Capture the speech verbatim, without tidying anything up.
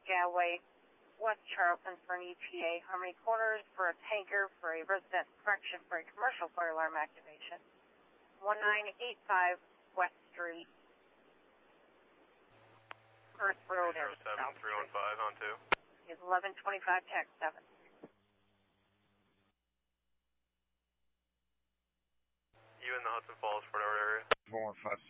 Galway, West Charlton for an E T A, Harmony Corners for a tanker for a resident correction for a commercial fire alarm activation. one nine eight five West Street. Earth Road zero seven three one five on two. Is eleven twenty-five tax seven. You in the Hudson Falls, Fort Howard area? four one five